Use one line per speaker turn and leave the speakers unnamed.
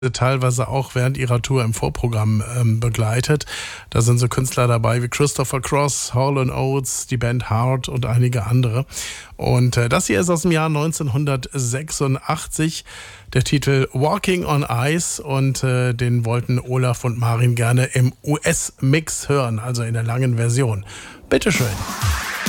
teilweise auch während ihrer Tour im Vorprogramm begleitet. Da sind so Künstler dabei wie Christopher Cross, Hall & Oates, die Band Heart und einige andere. Und das hier ist aus dem Jahr 1986, der Titel Walking on Ice, und den wollten Olaf und Marin gerne im US-Mix hören, also in der langen Version. Bitteschön.